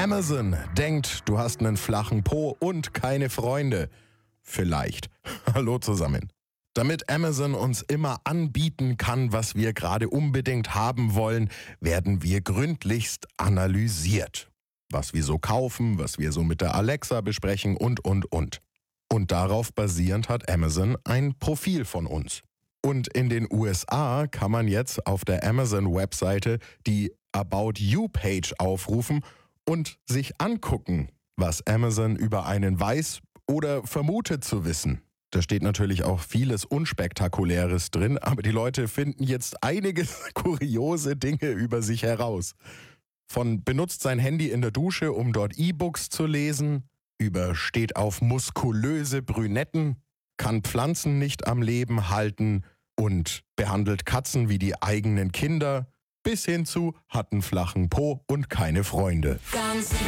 Amazon denkt, du hast einen flachen Po und keine Freunde. Vielleicht. Hallo zusammen. Damit Amazon uns immer anbieten kann, was wir gerade unbedingt haben wollen, werden wir gründlichst analysiert. Was wir so kaufen, was wir so mit der Alexa besprechen und. Und darauf basierend hat Amazon ein Profil von uns. Und in den USA kann man jetzt auf der Amazon-Webseite die About You-Page aufrufen und sich angucken, was Amazon über einen weiß oder vermutet zu wissen. Da steht natürlich auch vieles Unspektakuläres drin, aber die Leute finden jetzt einige kuriose Dinge über sich heraus. Von benutzt sein Handy in der Dusche, um dort E-Books zu lesen, über steht auf muskulöse Brünetten, kann Pflanzen nicht am Leben halten und behandelt Katzen wie die eigenen Kinder, bis hin zu hat einen flachen Po und keine Freunde. Ganz